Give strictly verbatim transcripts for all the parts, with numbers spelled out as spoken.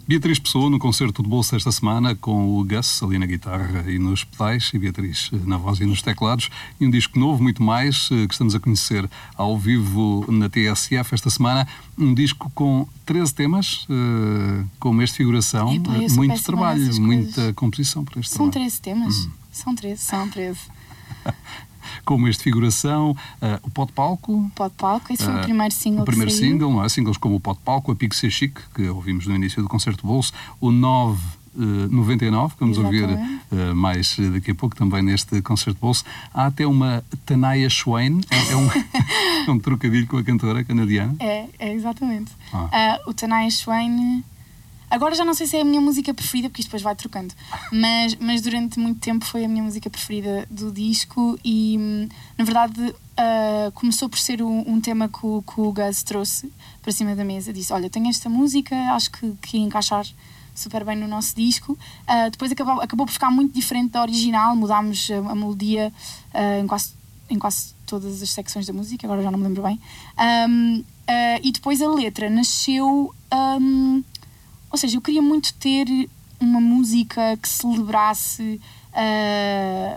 Beatriz Pessoa no concerto de bolso esta semana com o Gus ali na guitarra e nos pedais e Beatriz na voz e nos teclados, e um disco novo, muito mais, que estamos a conhecer ao vivo na T S F esta semana. Um disco com treze temas, com mês de figuração, Epa, muito trabalho, muita coisas. composição para este São trabalho. treze temas? Hum. São treze, são treze. Como este figuração, uh, o Pó de Palco. Pó de Palco, esse foi uh, o primeiro single O primeiro que saiu. single, não é? Singles como o Pó de Palco, a Pico Ser Chique, que ouvimos no início do concerto de bolso, o nove noventa e nove, que vamos ouvir uh, mais daqui a pouco também neste concerto de bolso. Há até uma Tanaya Swain, é, é, um, é um trocadilho com a cantora canadiana. É, é exatamente. Ah. Uh, o Tanaya Swain... Agora já não sei se é a minha música preferida, porque isto depois vai trocando, mas, mas durante muito tempo foi a minha música preferida do disco e, na verdade, uh, começou por ser um, um tema que o, que o Gus trouxe para cima da mesa. Disse, olha, tenho esta música, acho que, que ia encaixar super bem no nosso disco. Uh, depois acabou, acabou por ficar muito diferente da original, mudámos a, a melodia uh, em, quase, em quase todas as secções da música, agora já não me lembro bem. Um, uh, e depois a letra nasceu... Um, Ou seja, eu queria muito ter uma música que celebrasse, uh,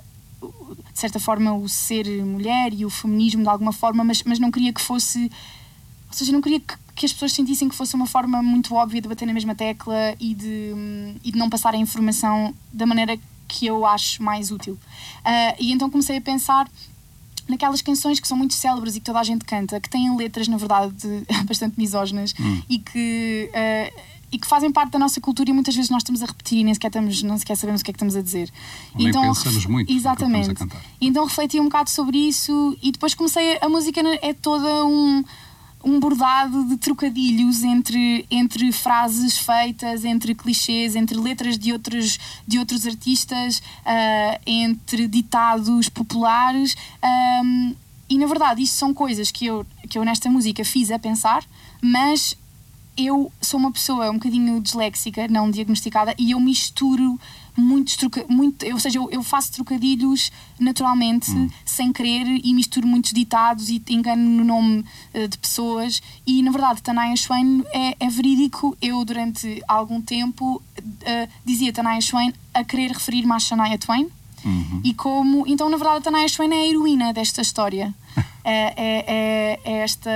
de certa forma, o ser mulher e o feminismo de alguma forma, mas, mas não queria que fosse... Ou seja, não queria que, que as pessoas sentissem que fosse uma forma muito óbvia de bater na mesma tecla e de, um, e de não passar a informação da maneira que eu acho mais útil. Uh, e então comecei a pensar naquelas canções que são muito célebres e que toda a gente canta, que têm letras, na verdade, bastante misóginas hum. e que... Uh, e que fazem parte da nossa cultura e muitas vezes nós estamos a repetir e nem sequer, estamos, não sequer sabemos o que é que estamos a dizer. Nem então, pensamos muito exatamente. No que estamos a cantar. Então refleti um bocado sobre isso e depois comecei, a, a música é toda um, um bordado de trocadilhos entre, entre frases feitas, entre clichês, entre letras de outros, de outros artistas, uh, entre ditados populares, um, e na verdade isto são coisas que eu, que eu nesta música fiz a pensar, mas eu sou uma pessoa um bocadinho disléxica, não diagnosticada, e eu misturo muitos troca... muito, ou seja, eu, eu faço trocadilhos naturalmente, hum. sem querer, e misturo muitos ditados e engano no nome uh, de pessoas. E na verdade, Tanaya Swain é, é verídico. Eu, durante algum tempo, uh, dizia Tanaya Swain a querer referir-me à Shania Twain. Uhum. E como, então, na verdade, a Tanaya Swain é a heroína desta história. é, é, é, é esta.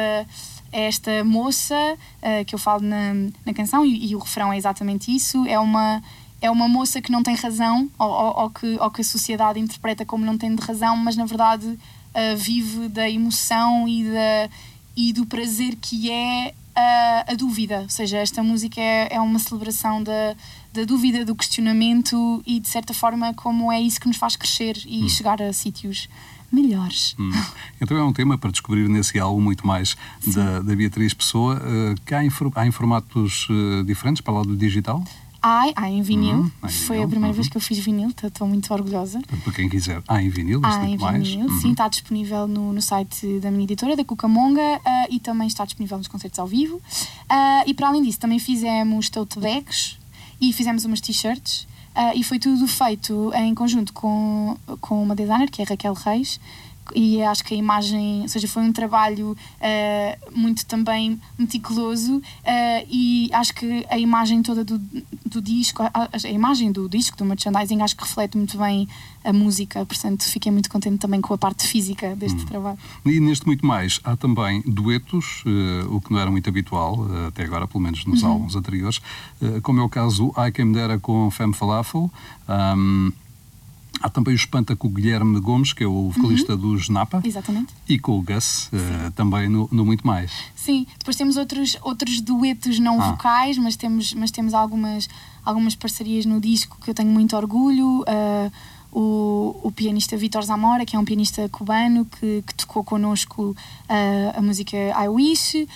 É esta moça uh, que eu falo na, na canção e, e o refrão é exatamente isso. É uma, é uma moça que não tem razão ou, ou, ou, que, ou que a sociedade interpreta como não tendo razão, mas na verdade uh, vive da emoção e, da, e do prazer que é uh, a dúvida. Ou seja, esta música é, é uma celebração da, da dúvida, do questionamento e de certa forma como é isso que nos faz crescer e hum. chegar a sítios melhores. Hum. Então é um tema para descobrir nesse álbum muito mais da, da Beatriz Pessoa, uh, que há em, há em formatos uh, diferentes para lá do digital? Há, há em vinil. Hum, há em Foi vinil. a primeira uhum. vez que eu fiz vinil, estou muito orgulhosa. Portanto, para quem quiser, há em vinil, há em mais. vinil, Uhum. sim, está disponível no, no site da minha editora, da Cucamonga, uh, e também está disponível nos concertos ao vivo. Uh, e para além disso, também fizemos tote bags e fizemos umas t-shirts. Uh, e foi tudo feito em conjunto com, com uma designer, que é a Raquel Reis, e acho que a imagem, ou seja, foi um trabalho uh, muito também meticuloso, uh, e acho que a imagem toda do, do disco, a, a imagem do disco, do merchandising, acho que reflete muito bem a música, portanto fiquei muito contente também com a parte física deste hum. trabalho. E neste muito mais, há também duetos, uh, o que não era muito habitual, uh, até agora, pelo menos nos uhum. álbuns anteriores, uh, como é o caso I Came Dera com Femme Falafel. Um, Há também o Espanta com o Guilherme Gomes, que é o vocalista uhum. dos Napa. Exatamente. E com o Gus, uh, também no, no Muito Mais. Sim, depois temos outros, outros duetos não ah. vocais, mas temos, mas temos algumas, algumas parcerias no disco que eu tenho muito orgulho. Uh, o, o pianista Vítor Zamora, que é um pianista cubano que, que tocou connosco uh, a música I Wish,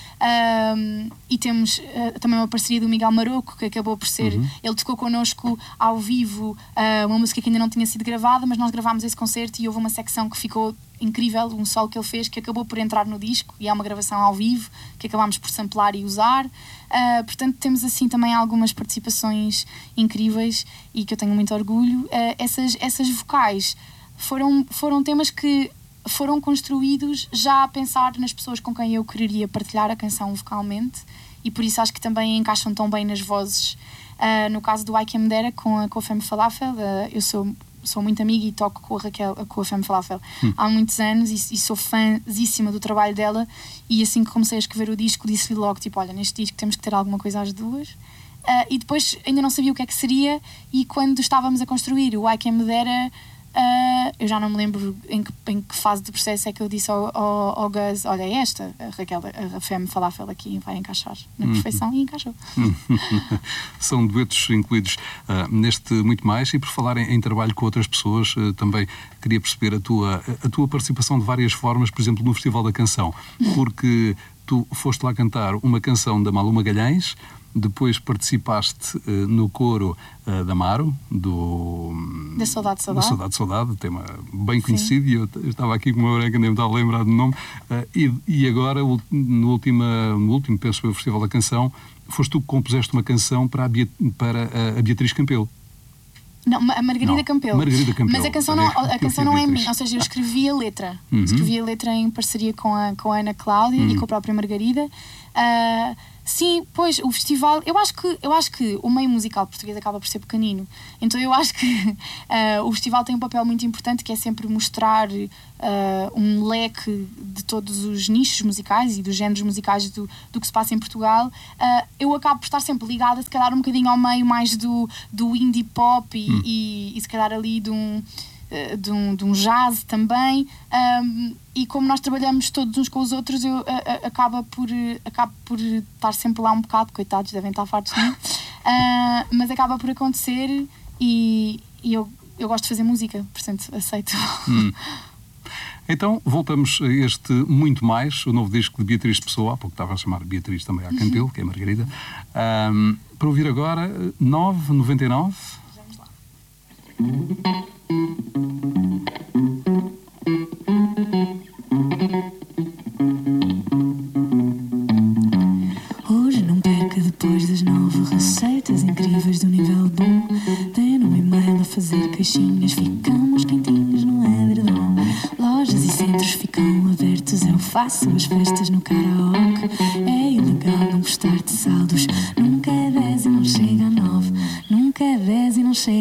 um, e temos uh, também uma parceria do Miguel Maroco, que acabou por ser, uhum. ele tocou connosco ao vivo uh, uma música que ainda não tinha sido gravada, mas nós gravámos esse concerto e houve uma secção que ficou incrível, um solo que ele fez que acabou por entrar no disco, e é uma gravação ao vivo que acabámos por samplar e usar. Uh, portanto temos assim também algumas participações incríveis e que eu tenho muito orgulho. Uh, essas, essas vocais foram, foram temas que foram construídos já a pensar nas pessoas com quem eu quereria partilhar a canção vocalmente, e por isso acho que também encaixam tão bem nas vozes. Uh, no caso do I Came There com a, com a Femme Falafel, uh, eu sou, sou muito amiga e toco com a Raquel, com a Femme Falafel hum. há muitos anos e, e sou fãzíssima do trabalho dela, e assim que comecei a escrever o disco disse-lhe logo, tipo, olha, neste disco temos que ter alguma coisa às duas. Uh, e depois ainda não sabia o que é que seria, e quando estávamos a construir o I Came There, Uh, eu já não me lembro em que, em que fase do processo é que eu disse ao, ao, ao Gus, olha, é esta, a Raquel, a Femme Falafel aqui vai encaixar na perfeição, uhum. e encaixou. São duetos incluídos uh, neste Muito Mais. E por falar em, em trabalho com outras pessoas, uh, também queria perceber a tua, a tua participação de várias formas, por exemplo, no Festival da Canção, porque tu foste lá cantar uma canção da Malu Magalhães. Depois participaste uh, no coro uh, da Amaro, do... Da Saudade, Saudade. Da Saudade, Saudade, tema bem conhecido. Sim. E eu, eu estava aqui com uma orelha que nem me estava a lembrar do nome. Uh, e, e agora, no, ultima, no último, penso eu, Festival da Canção, foste tu que compuseste uma canção para a, Beat, para a, a Beatriz Campelo. Não, a Margarida não, Campelo. Margarida Campelo. Mas a canção não, a canção não é minha, ou seja, eu escrevi a letra. Uhum. Escrevi a letra em parceria com a, com a Ana Cláudia uhum. e com a própria Margarida. Uh, sim, pois, o festival, eu acho, que, eu acho que o meio musical português acaba por ser pequenino. Então eu acho que uh, o festival tem um papel muito importante, que é sempre mostrar uh, um leque de todos os nichos musicais e dos géneros musicais do, do que se passa em Portugal. Uh, eu acabo por estar sempre ligada, se calhar um bocadinho ao meio mais do, do indie pop e, hum. e, e se calhar ali de um... De um, de um jazz também, um, e como nós trabalhamos todos uns com os outros, eu a, a, acaba por, acabo por estar sempre lá um bocado, coitados, devem estar fartos de mim, uh, mas acaba por acontecer, e, e eu, eu gosto de fazer música, portanto aceito. Hum. Então voltamos a este Muito Mais, o novo disco de Beatriz Pessoa, há pouco estava a chamar Beatriz também à Campelo, que é a Margarida, um, para ouvir agora nove noventa e nove. Vamos lá. Hoje não perca, depois das nove, receitas incríveis do nível bom. Tem um e-mail a fazer caixinhas, ficamos quentinhos no edredom. Lojas e centros ficam abertos, eu faço as festas no karaoke. É ilegal não gostar de saldos, nunca é dez e não chega a nove, nunca é dez e não chega